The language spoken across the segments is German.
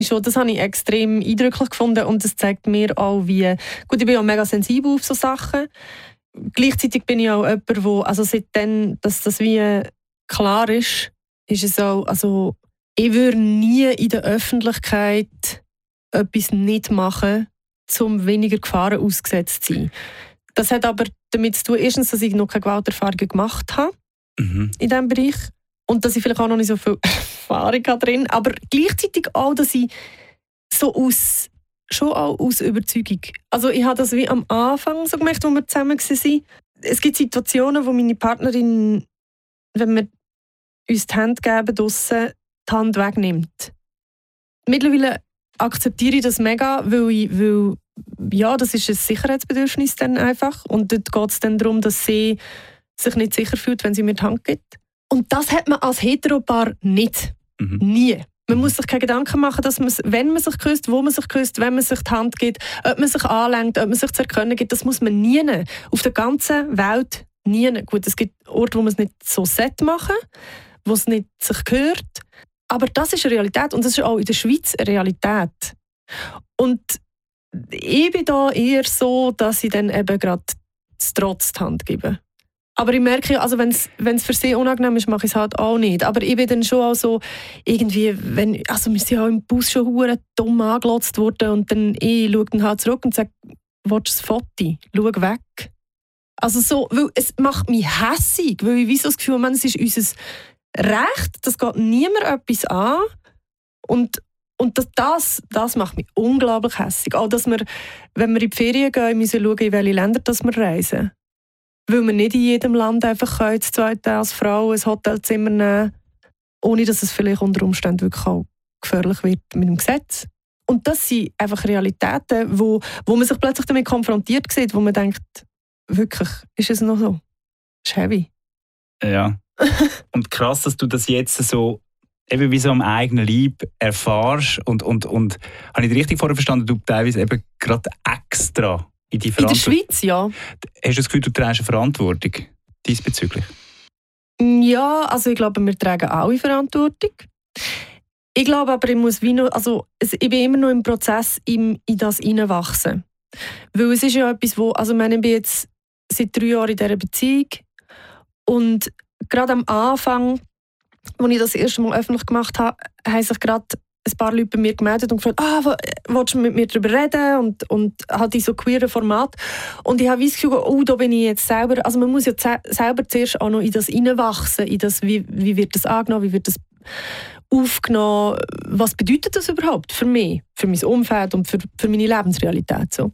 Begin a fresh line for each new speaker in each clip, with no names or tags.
Schon, das habe ich extrem eindrücklich gefunden und es zeigt mir auch, wie... Gut, ich bin ja mega sensibel auf so Sachen. Gleichzeitig bin ich auch jemand, wo, also seitdem, dass das wie klar ist es auch, also ich würde nie in der Öffentlichkeit etwas nicht machen, um weniger Gefahren ausgesetzt zu sein. Das hat aber damit zu tun, erstens, dass ich noch keine Gewalterfahrung gemacht habe in diesem Bereich und dass ich vielleicht auch noch nicht so viel Erfahrung habe drin, aber gleichzeitig auch, dass ich so schon auch aus Überzeugung. Also ich habe das wie am Anfang so gemacht, als wir zusammen waren. Es gibt Situationen, wo meine Partnerin, wenn wir uns die Hand geben, draussen die Hand wegnimmt. Mittlerweile akzeptiere ich das mega, weil ja, das ist ein Sicherheitsbedürfnis dann einfach. Und dort geht es dann darum, dass sie sich nicht sicher fühlt, wenn sie mir die Hand gibt. Und das hat man als Heteropaar nicht. Nie. Man muss sich keine Gedanken machen, dass man, wenn man sich küsst, wo man sich küsst, wenn man sich die Hand gibt, ob man sich anlenkt, ob man sich zu erkennen gibt. Das muss man nie. Auf der ganzen Welt nie. Gut, es gibt Orte, wo man es nicht so machen sollte, wo es nicht sich gehört. Aber das ist eine Realität und das ist auch in der Schweiz eine Realität. Und ich bin da eher so, dass ich dann eben gerade trotz die Hand gebe. Aber ich merke, also wenn es für sie unangenehm ist, mache ich es halt auch nicht. Aber ich bin dann schon auch so, irgendwie, also wir sind auch im Bus schon verdammt dumm angelotzt worden und dann schaue dann halt zurück und sage, willst du ein Foto? Schau weg. Also so, weil es macht mich hässig, weil ich wie so das Gefühl habe, es ist unser Recht, das geht niemand etwas an. Und das macht mich unglaublich hässig. Auch, dass wir, wenn wir in die Ferien gehen, müssen schauen, in welche Länder wir reisen. Weil wir nicht in jedem Land einfach das zweite als Frau ein Hotelzimmer nehmen, ohne dass es vielleicht unter Umständen wirklich auch gefährlich wird mit dem Gesetz. Und das sind einfach Realitäten, wo man sich plötzlich damit konfrontiert sieht, wo man denkt, wirklich, ist es noch so? Das ist heavy.
Ja. Und krass, dass du das jetzt so eben wie so am eigenen Leib erfährst und habe ich dich richtig vorher verstanden, du teilweise eben gerade extra in die Verantwortung.
In der Schweiz, ja.
Hast du das Gefühl, du trägst eine Verantwortung diesbezüglich?
Ja, also ich glaube, wir tragen alle Verantwortung. Ich glaube aber, ich muss wie noch, also ich bin immer noch im Prozess, in das hineinwachsen. Weil es ist ja etwas, ich bin jetzt seit 3 Jahren in dieser Beziehung und gerade am Anfang, als ich das erste Mal öffentlich gemacht habe, haben sich gerade ein paar Leute bei mir gemeldet und gefragt, willst du mit mir darüber reden? Und halt in so queeren Format. Und ich habe das Gefühl, da bin ich jetzt selber, also man muss ja selber zuerst auch noch in das hineinwachsen, in das, wie wird das angenommen, wie wird das aufgenommen, was bedeutet das überhaupt für mich, für mein Umfeld und für meine Lebensrealität. So.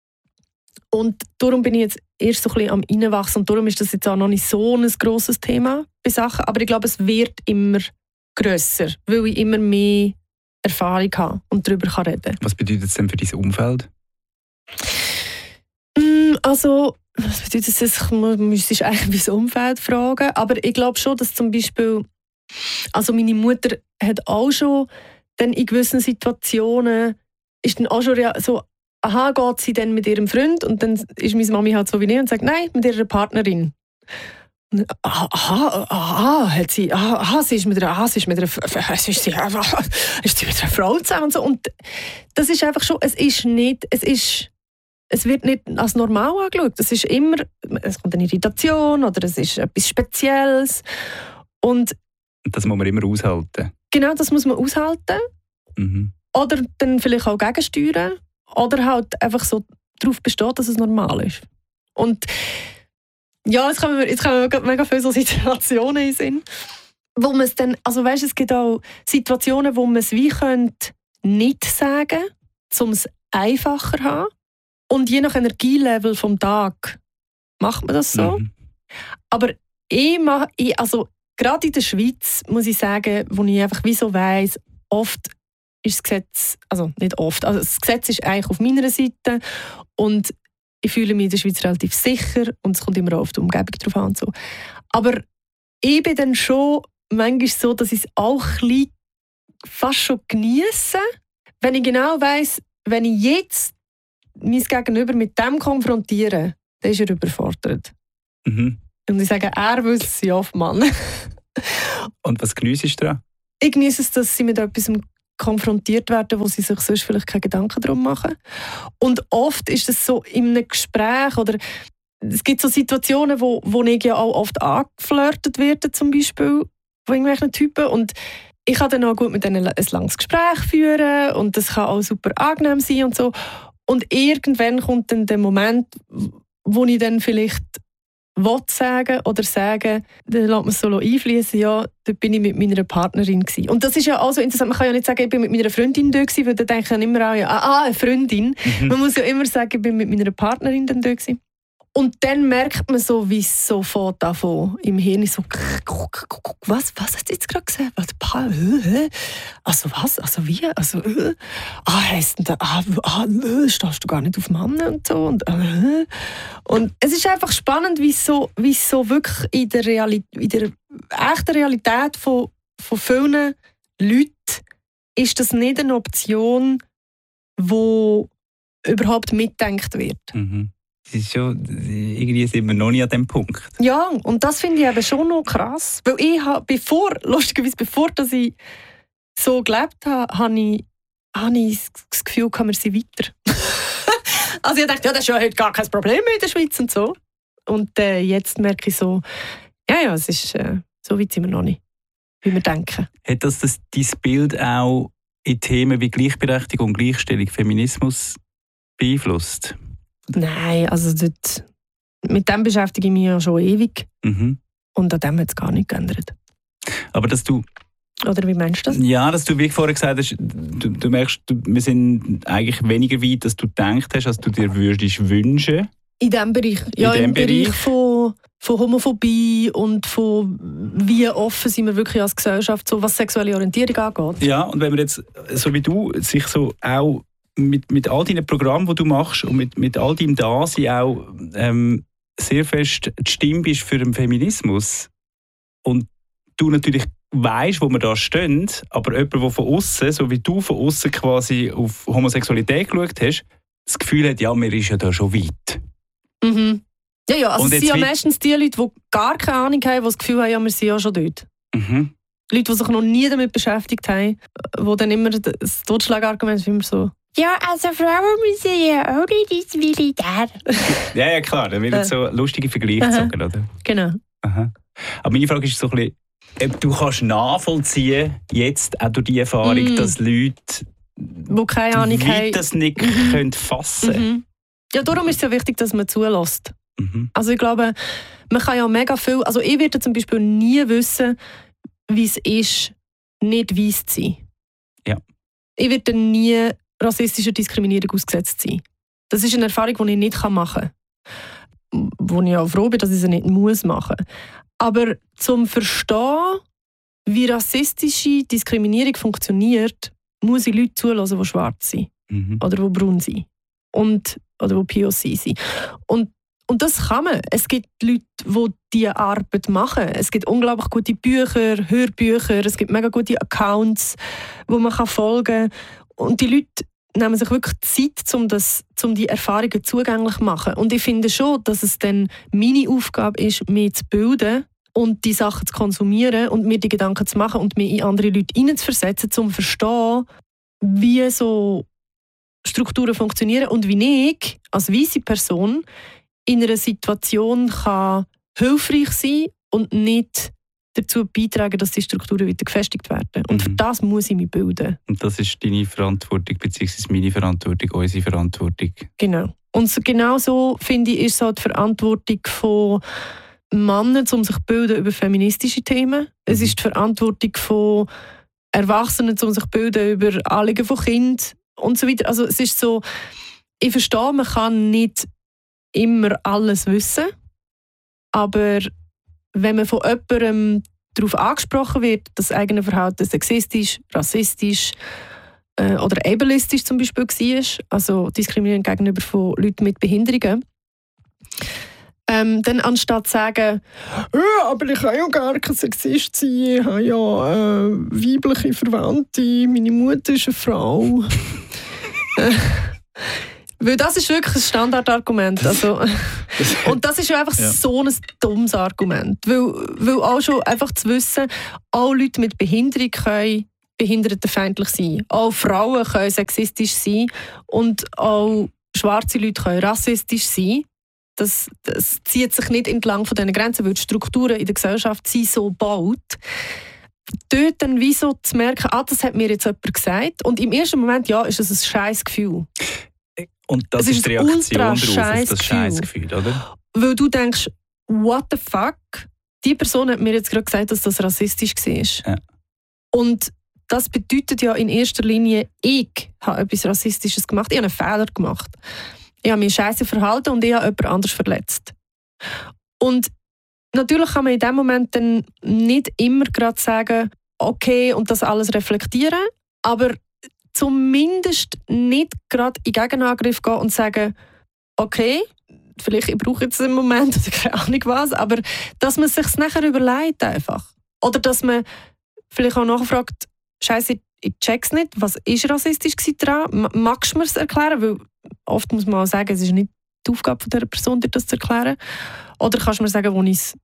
Und darum bin ich jetzt erst so ein bisschen am Hineinwachsen und darum ist das jetzt auch noch nicht so ein grosses Thema bei Sachen, aber ich glaube, es wird immer grösser, weil ich immer mehr Erfahrung habe und darüber reden kann.
Was bedeutet es denn für dein Umfeld?
Also, was bedeutet es? Man müsste eigentlich mein Umfeld fragen, aber ich glaube schon, dass zum Beispiel, also meine Mutter hat auch schon dann in gewissen Situationen, ist dann auch schon so, geht sie dann mit ihrem Freund und dann ist meine Mami halt so wie ich und sagt, nein, mit ihrer Partnerin. Sie ist mit einer Frau zusammen und so. Und das ist einfach schon, es wird nicht als normal angeschaut. Es ist immer, es kommt eine Irritation oder es ist etwas Spezielles. Und
das muss man immer aushalten.
Genau, das muss man aushalten. Oder dann vielleicht auch gegensteuern. Oder halt einfach so darauf bestehen, dass es normal ist. Und ja, jetzt kommen mir mega viele so Situationen in den Sinn, wo man es dann, also weißt, es gibt auch Situationen, wo man es wie könnte nicht sagen, um es einfacher zu haben. Und je nach Energielevel vom Tag macht man das so. Aber also gerade in der Schweiz muss ich sagen, wo ich einfach wie so weiss, oft ist das Gesetz, also nicht oft, also das Gesetz ist eigentlich auf meiner Seite und ich fühle mich in der Schweiz relativ sicher und es kommt immer auf die Umgebung drauf an und so. Aber ich bin dann schon manchmal so, dass ich es auch ein bisschen fast schon geniesse, wenn ich genau weiss, wenn ich jetzt mein Gegenüber mit dem konfrontiere, dann ist er überfordert. Und ich sage, er will es ja oft, Mann.
Und was geniessest du daran?
Ich genieße es, dass sie mit etwas konfrontiert werden, wo sie sich sonst vielleicht keine Gedanken darum machen. Und oft ist es so in einem Gespräch oder es gibt so Situationen, wo ich ja auch oft angeflirtet werde, zum Beispiel von irgendwelchen Typen. Und ich kann dann auch gut mit denen ein langes Gespräch führen und das kann auch super angenehm sein und so. Und irgendwann kommt dann der Moment, wo ich dann vielleicht sagen oder sagen, dann lässt man es so einfließen, ja, dort bin ich mit meiner Partnerin gewesen. Und das ist ja auch so interessant, man kann ja nicht sagen, ich bin mit meiner Freundin da gewesen, weil dann denke ich dann immer auch, ja, eine Freundin. Man muss ja immer sagen, ich bin mit meiner Partnerin dann da gewesen. Und dann merkt man so, wie es so fährt davon im Hirn so, was hast du jetzt gerade gesagt? Also was? Also wie? Also, heisst denn da, stehst du gar nicht auf Männer und so? Und es ist einfach spannend, wie es so wirklich in der echten Realität von vielen Leuten ist das nicht eine Option, die überhaupt mitgedacht wird.
Mhm. Es ist schon, irgendwie sind wir noch nicht an dem Punkt.
Ja, und das finde ich eben schon noch krass. Weil ich habe, bevor dass ich so gelebt habe, habe ich das Gefühl, wir sind weiter. Also ich dachte, ja, das ist ja heute gar kein Problem in der Schweiz und so. Und jetzt merke ich so, ja, es ist, so weit sind wir noch nicht, wie wir denken.
Hat das dein Bild auch in Themen wie Gleichberechtigung, Gleichstellung, Feminismus beeinflusst?
Nein, also mit dem beschäftige ich mich ja schon ewig.
Mhm.
Und an dem hat es gar nicht geändert.
Aber dass du...
Oder wie meinst du das?
Ja, dass du, wie vorher gesagt hast, du merkst, wir sind eigentlich weniger weit, als du gedacht hast, als du dir würdest wünschen.
In diesem Bereich. Ja, im Bereich von Homophobie und von wie offen sind wir wirklich als Gesellschaft, so was sexuelle Orientierung angeht.
Ja, und wenn man jetzt, so wie du, sich so auch mit all deinen Programmen, die du machst und mit all deinem Dasein auch sehr fest die Stimme bist für den Feminismus und du natürlich weisst, wo wir da stehen, aber jemand, der von außen, so wie du von außen quasi auf Homosexualität geschaut hast, das Gefühl hat, ja, mir ist ja da schon weit.
Mhm. Ja, also es sind ja meistens die Leute, die gar keine Ahnung haben, die das Gefühl haben, ja, wir sind ja schon dort.
Mhm.
Leute, die sich noch nie damit beschäftigt haben, die dann immer das Totschlagargument ist immer so, ja, also Frauen müssen ja auch nicht ins Militär.
Ja, klar, da wird so lustige Vergleiche gezogen, oder?
Genau.
Aha. Aber meine Frage ist so ein bisschen, ob du kannst nachvollziehen, jetzt auch durch die Erfahrung, dass Leute,
die keine Ahnung haben,
das nicht können fassen können.
Ja, darum ist es ja wichtig, dass man zulässt.
Mhm.
Also ich glaube, man kann ja mega viel, also ich werde zum Beispiel nie wissen, wie es ist, nicht weiss zu sein.
Ja.
Ich werde nie rassistischer Diskriminierung ausgesetzt sein. Das ist eine Erfahrung, die ich nicht machen kann. Wo ich auch froh bin, dass ich sie nicht machen muss. Aber zum Verstehen, wie rassistische Diskriminierung funktioniert, muss ich Leute zulassen, die schwarz sind.
Mhm.
Oder die braun sind. Oder die POC sind. Und das kann man. Es gibt Leute, die diese Arbeit machen. Es gibt unglaublich gute Bücher, Hörbücher, es gibt mega gute Accounts, wo man folgen kann. Und die Leute nehmen sich wirklich Zeit, um die Erfahrungen zugänglich zu machen. Und ich finde schon, dass es dann meine Aufgabe ist, mich zu bilden und die Sachen zu konsumieren und mir die Gedanken zu machen und mich in andere Leute hineinzuversetzen, um zu verstehen, wie so Strukturen funktionieren und wie ich als weisse Person in einer Situation kann hilfreich sein und nicht dazu beitragen, dass die Strukturen wieder gefestigt werden. Und für das muss ich mich bilden.
Und das ist deine Verantwortung, beziehungsweise meine Verantwortung, unsere Verantwortung.
Genau. Und genau so, finde ich, ist so die Verantwortung von Männern, um sich zu bilden über feministische Themen. Es ist die Verantwortung von Erwachsenen, um sich zu bilden über Anliegen von Kindern und so weiter. Also es ist so, ich verstehe, man kann nicht immer alles wissen, aber wenn man von jemandem darauf angesprochen wird, dass das eigene Verhalten sexistisch, rassistisch oder ableistisch zum Beispiel war, also diskriminierend gegenüber von Leuten mit Behinderungen, dann anstatt zu sagen, ja, aber ich kann ja gar kein Sexist sein, ich habe ja weibliche Verwandte, meine Mutter ist eine Frau. Weil das ist wirklich ein Standardargument. Also, und das ist ja einfach so ein dummes Argument. Weil auch schon einfach zu wissen, alle Leute mit Behinderung können behindertenfeindlich sein. Auch Frauen können sexistisch sein und auch schwarze Leute können rassistisch sein. Das zieht sich nicht entlang von diesen Grenzen, weil die Strukturen in der Gesellschaft sind so gebaut. Dort dann wie so zu merken, das hat mir jetzt jemand gesagt. Und im ersten Moment, ja, ist es ein scheiß Gefühl.
Und das ist die Reaktion darauf, auf das scheiß Gefühl, oder?
Weil du denkst, what the fuck? Die Person hat mir jetzt gerade gesagt, dass das rassistisch war.
Ja.
Und das bedeutet ja in erster Linie, ich habe etwas Rassistisches gemacht. Ich habe einen Fehler gemacht. Ich habe mich scheiße verhalten und ich habe jemand anderes verletzt. Und natürlich kann man in dem Moment dann nicht immer gerade sagen, okay, und das alles reflektieren, aber zumindest nicht gerade in Gegenangriff gehen und sagen, okay, vielleicht ich brauche jetzt einen Moment oder keine Ahnung was, aber dass man sich nachher überlegt einfach. Oder dass man vielleicht auch nachfragt, Scheiße, ich check's nicht, was ist rassistisch daran? Magst du mir es erklären? Weil oft muss man auch sagen, es ist nicht die Aufgabe von dieser Person, dir das zu erklären. Oder kannst du mir sagen, wo ich es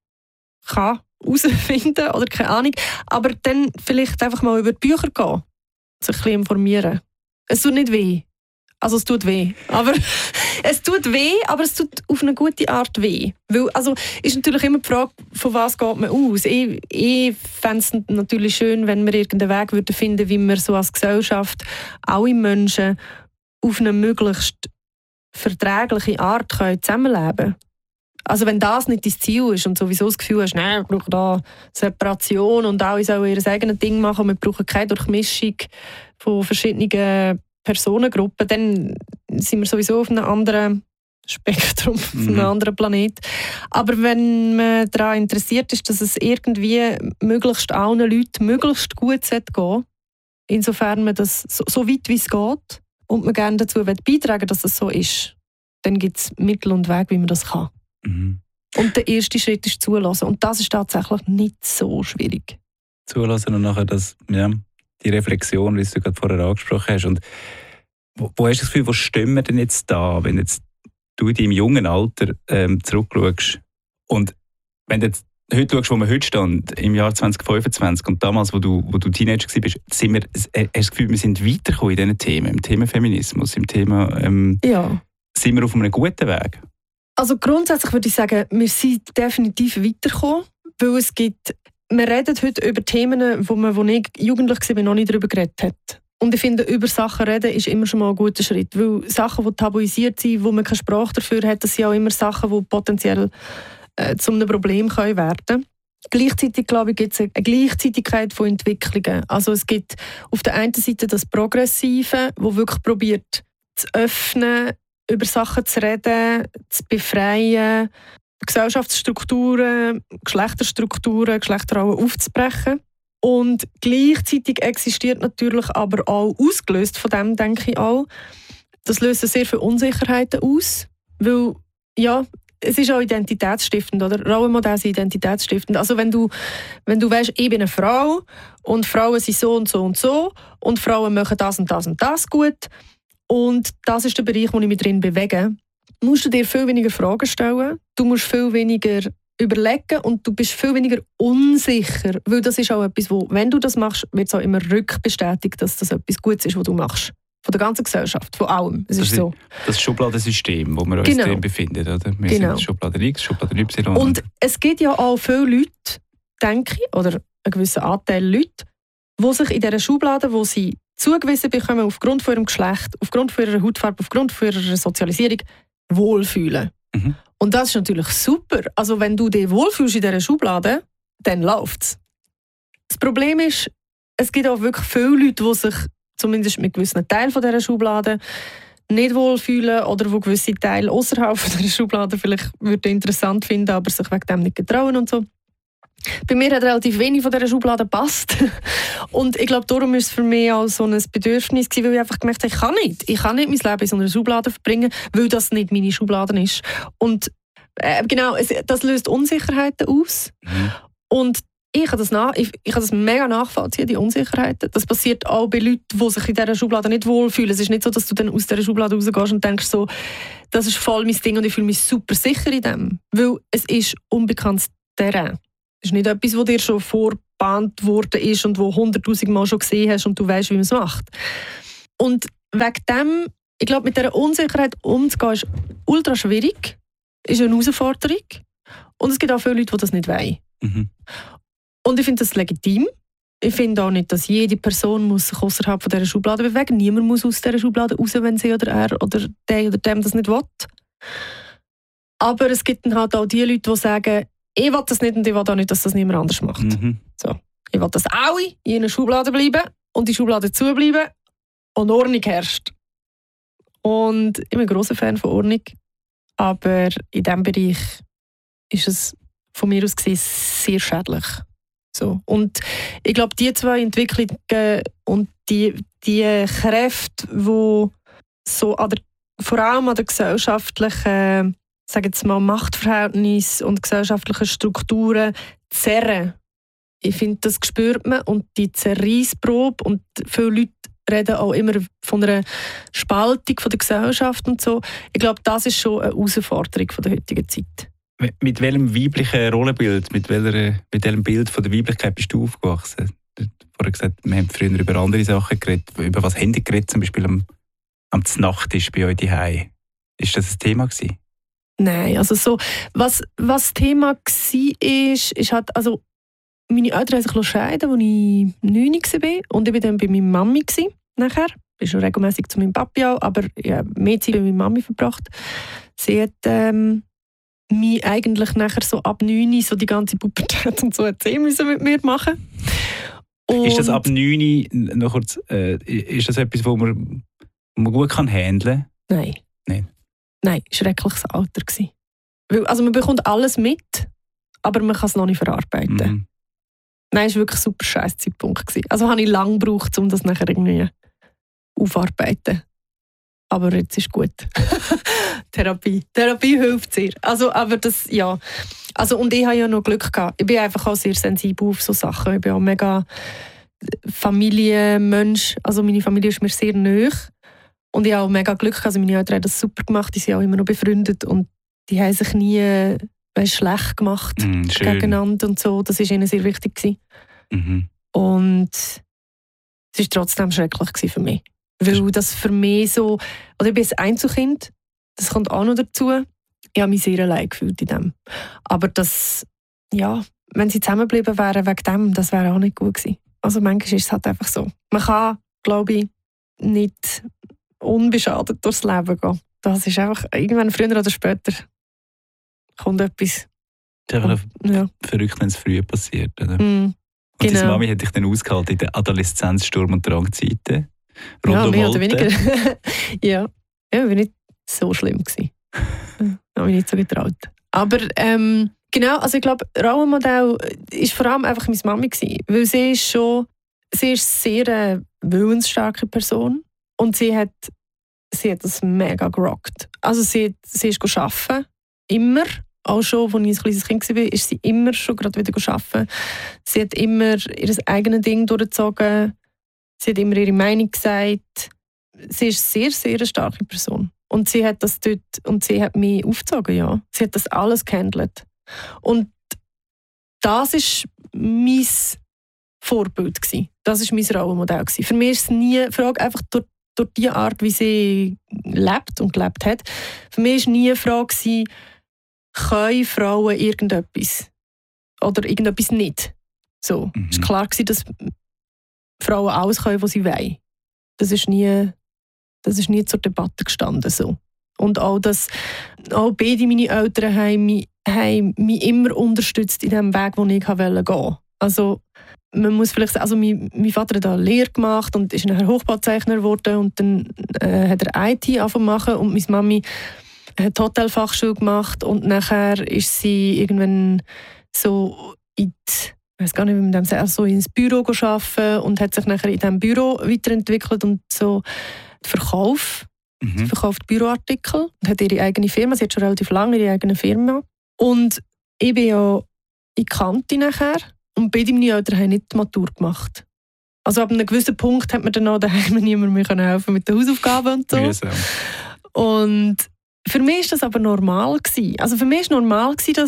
herausfinden kann oder keine Ahnung. Aber dann vielleicht einfach mal über die Bücher gehen, sich ein bisschen informieren. Es tut nicht weh. Also es tut weh. Aber es tut weh, aber es tut auf eine gute Art weh. Weil, also ist natürlich immer die Frage, von was geht man aus. Ich fände es natürlich schön, wenn wir irgendeinen Weg würden finden, wie wir so als Gesellschaft alle Menschen auf eine möglichst verträgliche Art zusammenleben können. Also wenn das nicht dein Ziel ist und sowieso das Gefühl hast, wir brauchen da Separation und alle sollen ihr eigenes Ding machen und wir brauchen keine Durchmischung von verschiedenen Personengruppen, dann sind wir sowieso auf einem anderen Spektrum, auf einem anderen Planet. Aber wenn man daran interessiert ist, dass es irgendwie möglichst allen Leuten möglichst gut gehen, insofern man das so weit wie es geht und man gerne dazu beitragen will, dass es so ist, dann gibt es Mittel und Wege, wie man das kann.
Mhm.
Und der erste Schritt ist zulassen. Und das ist tatsächlich nicht so schwierig.
Zulassen und nachher die Reflexion, wie du gerade vorher angesprochen hast. Und wo hast du das Gefühl, wo stehen wir denn jetzt da, wenn jetzt du in deinem jungen Alter zurückschaust und wenn du jetzt heute schaust, wo wir heute stehen, im Jahr 2025 und damals, wo du Teenager warst, hast du das Gefühl, wir sind weitergekommen in diesen Themen, im Thema Feminismus, im Thema sind wir auf einem guten Weg?
Also grundsätzlich würde ich sagen, wir sind definitiv weitergekommen, weil es gibt, wir reden heute über Themen, wo ich jugendlich war, noch nicht darüber geredet hat. Und ich finde, über Sachen reden ist immer schon mal ein guter Schritt, weil Sachen, die tabuisiert sind, wo man keine Sprache dafür hat, das sind auch immer Sachen, die potenziell zu einem Problem können werden. Gleichzeitig, glaube ich, gibt es eine Gleichzeitigkeit von Entwicklungen. Also es gibt auf der einen Seite das Progressive, das wirklich probiert zu öffnen, über Sachen zu reden, zu befreien, Gesellschaftsstrukturen, Geschlechterstrukturen, Geschlechterrollen aufzubrechen. Und gleichzeitig existiert natürlich aber auch, ausgelöst von dem, denke ich auch, das löst sehr viele Unsicherheiten aus, weil, ja, es ist auch identitätsstiftend, oder? Rollenmodelle sind identitätsstiftend. Also wenn du weißt, ich bin eine Frau und Frauen sind so und so und so und Frauen machen das und das und das gut und das ist der Bereich, wo ich mich drin bewege, musst du dir viel weniger Fragen stellen, du musst viel weniger überlegen und du bist viel weniger unsicher, weil das ist auch etwas, wo, wenn du das machst, wird es auch immer rückbestätigt, dass das etwas Gutes ist, was du machst. Von der ganzen Gesellschaft, von allem. Es ist so. Das
Schubladensystem, wo wir uns drin befinden. Oder? Wir sind Schublade X, Schublade Y.
Und es gibt ja auch viele Leute, denke ich, oder einen gewissen Anteil Leute, die sich in dieser Schublade, wo sie zugewiesen bekommen, aufgrund von ihrem Geschlecht, aufgrund von ihrer Hautfarbe, aufgrund von ihrer Sozialisierung, wohlfühlen. Mhm. Und das ist natürlich super. Also wenn du dich wohlfühlst in dieser Schublade, dann läuft es. Das Problem ist, es gibt auch wirklich viele Leute, die sich zumindest mit gewissen Teilen von dieser Schublade nicht wohlfühlen oder wo gewisse Teile außerhalb von dieser Schublade vielleicht interessant finden, aber sich wegen dem nicht getrauen und so. Bei mir hat relativ wenig von dieser Schublade gepasst. Und ich glaube, darum ist es für mich auch so ein Bedürfnis gewesen, weil ich einfach gemerkt habe, ich kann nicht mein Leben in so einer Schublade verbringen, weil das nicht meine Schublade ist. Und genau, das löst Unsicherheiten aus. Mhm. Und ich kann das mega nachvollziehen, die Unsicherheiten. Das passiert auch bei Leuten, die sich in dieser Schublade nicht wohlfühlen. Es ist nicht so, dass du dann aus dieser Schublade rausgehst und denkst so, das ist voll mein Ding und ich fühle mich super sicher in dem. Weil es ist unbekanntes Terrain. Es ist nicht etwas, das dir schon gebahnt worden ist und wo 100'000 Mal schon gesehen hast und du weißt, wie man es macht. Und wegen dem, ich glaube, mit dieser Unsicherheit umzugehen, ist ultra schwierig, ist eine Herausforderung. Und es gibt auch viele Leute, die das nicht wollen.
Mhm.
Und ich finde das legitim. Ich finde auch nicht, dass jede Person muss sich außerhalb von dieser Schublade bewegen muss. Niemand muss aus dieser Schublade raus, wenn sie oder er oder der oder dem das nicht will. Aber es gibt dann halt auch die Leute, die sagen, ich will das nicht und ich will auch nicht, dass das niemand anders macht.
Mhm.
So. Ich will, dass alle in einer Schublade bleiben und die Schublade zubleiben und Ordnung herrscht. Und ich bin ein grosser Fan von Ordnung. Aber in diesem Bereich ist es von mir aus gesehen sehr schädlich. So. Und ich glaube, die zwei Entwicklungen und die Kräfte, die so vor allem an der gesellschaftlichen, sage jetzt mal, Machtverhältnis und gesellschaftlichen Strukturen zerren. Ich finde, das spürt man und die Zerreissprobe und viele Leute reden auch immer von einer Spaltung von der Gesellschaft und so. Ich glaube, das ist schon eine Herausforderung von der heutigen Zeit.
Mit welchem weiblichen Rollenbild, mit welchem Bild von der Weiblichkeit bist du aufgewachsen? Du hast vorhin gesagt, wir haben früher über andere Sachen geredet. Über was haben die geredet, zum Beispiel am Nachttisch bei euch zu Hause? Ist das ein Thema gewesen?
Nein, also so, was Thema war, ist halt, also meine Eltern haben sich scheiden, als ich 9 war. Und ich war dann bei meiner Mami nachher. Ich bin schon regelmäßig zu meinem Papi auch, aber ich habe mehr Zeit bei meiner Mami verbracht. Sie hat mich eigentlich nachher so ab 9 so die ganze Pubertät und so hat sie müssen mit mir machen. Und
ist das ab 9 noch kurz, ist das etwas, wo man gut handeln kann?
Nein. Nein, schreckliches Alter gewesen. Also man bekommt alles mit, aber man kann es noch nicht verarbeiten.
Mhm.
Nein, es war wirklich ein super scheiß Zeitpunkt gewesen. Also habe ich lange gebraucht, um das nachher irgendwie aufarbeiten. Aber jetzt ist gut. Therapie hilft sehr. Also, aber das, ja. Also, und ich habe ja noch Glück gehabt. Ich bin einfach auch sehr sensibel auf so Sachen. Ich bin auch mega Familienmensch. Also meine Familie ist mir sehr nahe. Und ich habe auch mega Glück gehabt. Also meine Eltern haben das super gemacht. Die sind auch immer noch befreundet. Und die haben sich nie schlecht gemacht gegeneinander und so. Das war ihnen sehr wichtig gewesen.
Mhm.
Und es war trotzdem schrecklich für mich. Weil das für mich so, oder ich bin ein Einzelkind, das kommt auch noch dazu. Ich habe mich sehr allein gefühlt in dem. Aber das, ja, wenn sie zusammengeblieben wären wegen dem, das wäre auch nicht gut gewesen. Also manchmal ist es halt einfach so. Man kann, glaube ich, nicht unbeschadet durchs Leben gehen. Das ist einfach, irgendwann früher oder später kommt etwas.
Ja. Verrückt, wenn es früher passiert. Oder?
Und
genau. Deine Mami hat dich dann ausgehalten in den Adoleszenzsturm- und Drangzeiten?
Ja, mehr oder weniger. Ja, war nicht so schlimm gewesen. Habe mich nicht so getraut. Aber genau, also ich glaube, Rollenmodell war vor allem einfach meine Mami gewesen, weil sie ist sehr eine willensstarke Person und sie hat das mega gerockt. Also sie ist arbeiten, immer. Auch schon, als ich ein kleines Kind war, ist sie immer schon gerade wieder arbeiten. Sie hat immer ihr eigenes Ding durchgezogen. Sie hat immer ihre Meinung gesagt. Sie ist sehr, sehr eine starke Person. Und sie hat das dort, und sie hat mich aufgezogen, ja. Sie hat das alles gehandelt. Und das war mein Vorbild gewesen. Das war mein Rollenmodell gewesen. Für mich ist es nie eine Frage, einfach durch die Art, wie sie lebt und gelebt hat. Für mich war nie eine Frage gewesen, können Frauen irgendetwas? Oder irgendetwas nicht? So. Es war klar gewesen, dass Frauen alles können, was sie wollen. Das ist nie zur Debatte gestanden. So. Und auch, dass auch beide meine Eltern haben mich immer unterstützt in dem Weg, den ich gehen wollte. Also, man muss vielleicht sagen, also mein Vater hat eine Lehre gemacht und ist nachher Hochbauzeichner geworden und dann hat er IT angefangen machen und meine Mami hat Hotelfachschule gemacht und nachher ist sie irgendwann so ich weiß gar nicht, wie man das sagt, also ins Büro arbeiten und hat sich nachher in diesem Büro weiterentwickelt und so verkauft Büroartikel und hat ihre eigene Firma. Sie hat schon relativ lange ihre eigene Firma. Und ich bin ja in Kante nachher und beide meine Eltern haben nicht die Matur gemacht. Also ab einem gewissen Punkt hat mir dann auch daheim niemand mehr helfen mit den Hausaufgaben und so.
Yes,
und für mich war das aber normal gewesen. Also für mich war normal gewesen, dass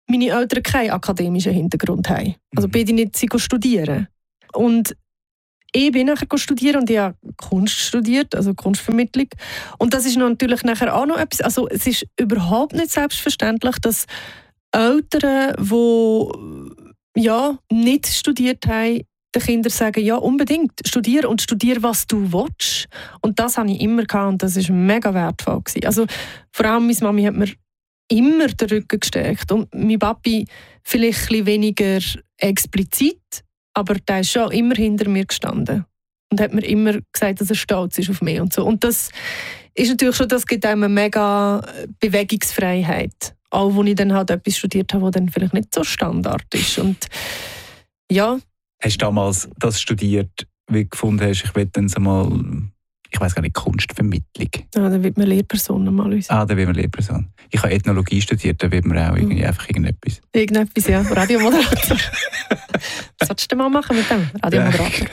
meine Eltern keinen akademischen Hintergrund haben. Also beide nicht studieren. Und ich bin nachher studieren und ich habe Kunst studiert, also Kunstvermittlung. Und das ist natürlich nachher auch noch etwas, also es ist überhaupt nicht selbstverständlich, dass Eltern, die nicht studiert haben, den Kindern sagen, ja unbedingt, studier und studier, was du willst. Und das hatte ich immer gehabt und das war mega wertvoll. Also vor allem meine Mami hat mir immer den Rücken gestärkt und mein Papi vielleicht ein bisschen weniger explizit, aber der ist schon immer hinter mir gestanden und hat mir immer gesagt, dass er stolz ist auf mich und so. Und das ist natürlich schon, das gibt einem eine mega Bewegungsfreiheit. Auch wenn ich dann halt etwas studiert habe, was dann vielleicht nicht so Standard ist. Und ja.
Hast du damals das studiert, wie du gefunden hast, ich will dann so mal, ich weiss gar nicht, Kunstvermittlung?
Ja, dann wird man Lehrperson normalerweise.
Dann wird man Lehrperson. Ich habe Ethnologie studiert, da wird man auch einfach irgendetwas.
Irgendetwas, ja. Radiomoderator. Was solltest du mal machen mit dem Radiomoderator?